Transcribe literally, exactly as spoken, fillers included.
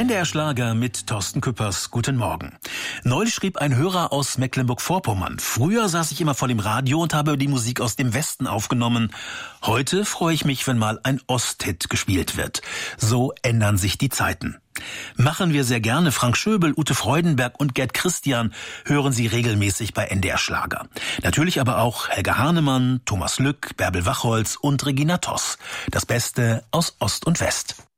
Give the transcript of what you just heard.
N D R Schlager mit Thorsten Küppers. Guten Morgen. Neulich schrieb ein Hörer aus Mecklenburg-Vorpommern: Früher saß ich immer vor dem Radio und habe die Musik aus dem Westen aufgenommen. Heute freue ich mich, wenn mal ein Osthit gespielt wird. So ändern sich die Zeiten. Machen wir sehr gerne. Frank Schöbel, Ute Freudenberg und Gerd Christian hören Sie regelmäßig bei N D R Schlager. Natürlich aber auch Helga Harnemann, Thomas Lück, Bärbel Wachholz und Regina Toss. Das Beste aus Ost und West.